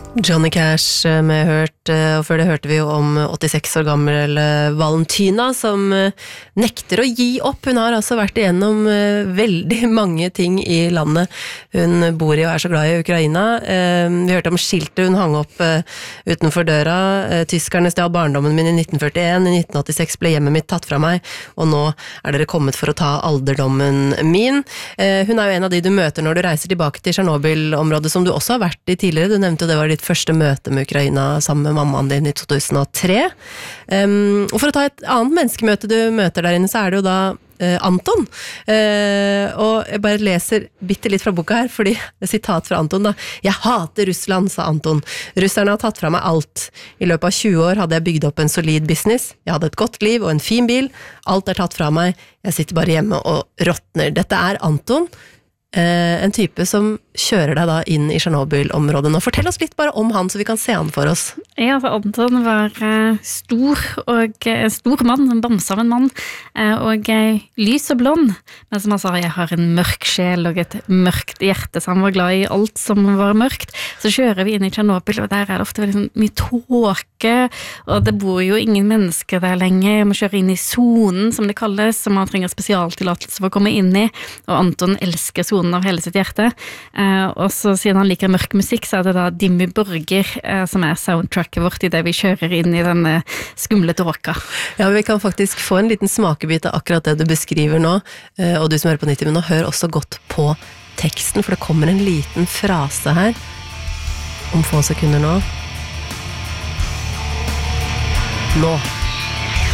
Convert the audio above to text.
Johnny Cash med Hurt, og før det hørte vi jo om 86 år gammel Valentina som nekter å gi opp. Hun har altså vært igjennom veldig mange ting i landet hun bor i og så glad i Ukraina. Vi hørte om skiltet hun hang opp utenfor døra. Tyskerne stjal barndommen min i 1941, i 1986 ble hjemmet mitt tatt fra meg, og nå dere kommet for å ta alderdommen min. Hun jo en av de du møter når du reiser tilbake til Tsjernobyl-området, som du også har vært i tidligere. Du nevnte jo det var ditt første møte med Ukraina sammen med mammaen din i 2003. Og for å ta et annet menneskemøte du møter der inne, så det jo da Anton. Og jeg bare leser bitte litt fra boka her, fordi det sitat fra Anton da. «Jeg hater Russland», sa Anton. «Russerne har tatt fra meg alt. I løpet av 20 år hadde jeg bygd opp en solid business. Jeg hadde et godt liv og en fin bil. Alt tatt fra meg. Jeg sitter bare hjemme og råtner.» Dette Anton. En type som kjører deg da inn i Tsjernobyl-området nå. Fortell oss litt bare om han, så vi kan se han for oss. Ja, for Anton var stor mann, en bamse av en mann, og lys og blond. Men som han sa, jeg har en mørk sjel og et mørkt hjerte, så han var glad i alt som var mørkt. Så kjører vi inn i Tsjernobyl, og der det ofte veldig mye tåke, og det bor jo ingen mennesker der lenger. Jeg må kjøre inn i zonen, som det kalles, som man trenger spesialtillatelse for å komme inn i, og Anton elsker zonen av hele sitt hjerte. Og så siden han liker mørk musikk, så det da Dimmy Borger som soundtracket vårt i det vi kjører inn i denne skumle tåka. Ja, vi kan faktisk få en liten smakebit av akkurat det du beskriver nå, og du som hører på 90 minutter, hør også godt på teksten, for det kommer en liten frase her om få sekunder nå. Nå